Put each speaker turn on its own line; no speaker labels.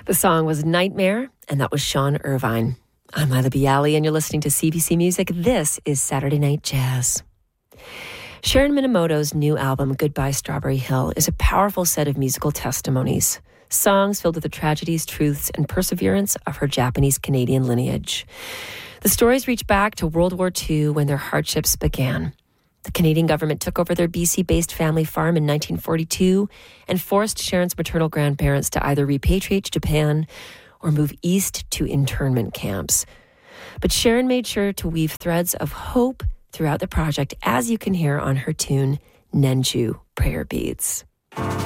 The song was Nightmare, and that was Sean Irvine. I'm Lila Bialy, and you're listening to CBC Music. This is Saturday Night Jazz. Sharon Minamoto's new album, Goodbye Strawberry Hill, is a powerful set of musical testimonies, songs filled with the tragedies, truths, and perseverance of her Japanese-Canadian lineage. The stories reach back to World War II when their hardships began. The Canadian government took over their BC-based family farm in 1942 and forced Sharon's maternal grandparents to either repatriate to Japan or move east to internment camps. But Sharon made sure to weave threads of hope throughout the project, as you can hear on her tune, Nenju Prayer Beads.